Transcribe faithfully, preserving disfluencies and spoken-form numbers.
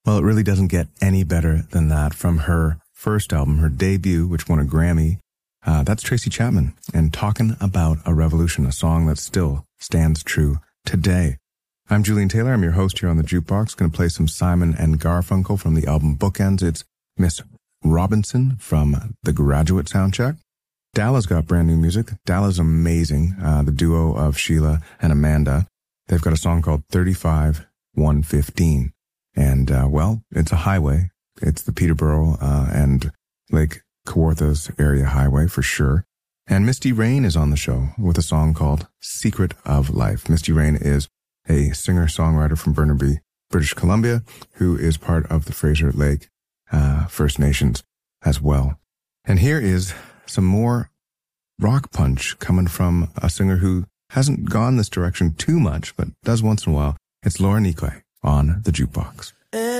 Well, it really doesn't get any better than that from her first album, her debut, which won a Grammy. Uh, that's Tracy Chapman and Talking About a Revolution, a song that still stands true today. I'm Julian Taylor. I'm your host here on the Jukebox. Going to play some Simon and Garfunkel from the album Bookends. It's Miss Robinson from The Graduate soundtrack. Dalla's got brand new music. Dalla's amazing. Uh, the duo of Sheila and Amanda. They've got a song called thirty-five one fifteen. And, uh, well, it's a highway. It's the Peterborough, uh, and Lake Kawarthas area highway for sure. And Misty Rain is on the show with a song called Secret of Life. Misty Rain is a singer-songwriter from Burnaby, British Columbia, who is part of the Fraser Lake, uh, First Nations as well. And here is some more rock punch coming from a singer who hasn't gone this direction too much, but does once in a while. It's Laura Nikwe on the Jukebox.